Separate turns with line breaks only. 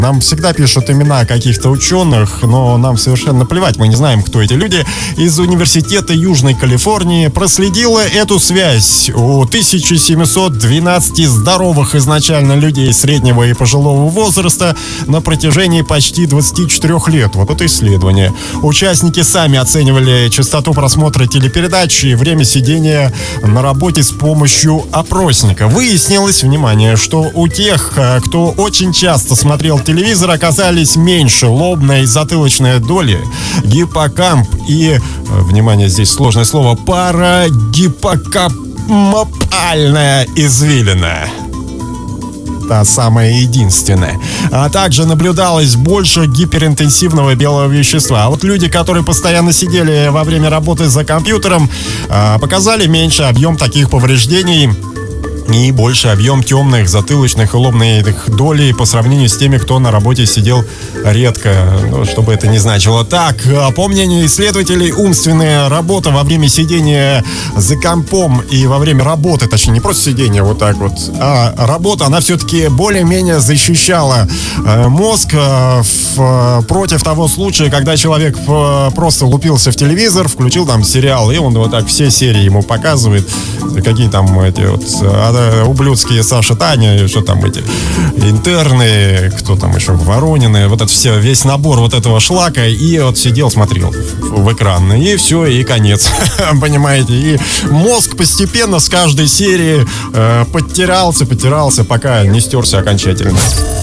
Нам всегда пишут имена каких-то ученых, но нам совершенно наплевать, мы не знаем, кто эти люди. Из университета Южной Калифорнии проследила эту связь. У 1712 здоровых изначально людей среднего и пожилого возраста на протяжении почти 24 лет. Вот это исследование. Участники сами оценивали частоту просмотра телепередач и время сидения на работе с помощью опросника. Выяснилось, внимание, что у тех, кто очень часто смотрел телевизор, оказались меньше лобная и затылочная доли, гиппокамп и, внимание, здесь сложное слово, парагиппокампальная извилина. Та самая единственная. А также наблюдалось больше гиперинтенсивного белого вещества. А вот люди, которые постоянно сидели во время работы за компьютером, показали меньше объем таких повреждений и больше объем темных, затылочных и лобных долей по сравнению с теми, кто на работе сидел редко, ну, что бы это ни значило. Так, по мнению исследователей, умственная работа во время сидения за компом и во время работы, точнее, не просто сидение вот так вот, а работа, она все-таки более-менее защищала мозг против того случая, когда человек просто лупился в телевизор, включил там сериал, и он вот так все серии ему показывает, какие там эти вот ублюдские Саша, Таня, что там эти интерны, кто там еще, Воронины, вот это все, весь набор вот этого шлака, и вот сидел, смотрел в экран, и все, и конец, понимаете, и мозг постепенно с каждой серии подтирался, пока не стерся окончательно.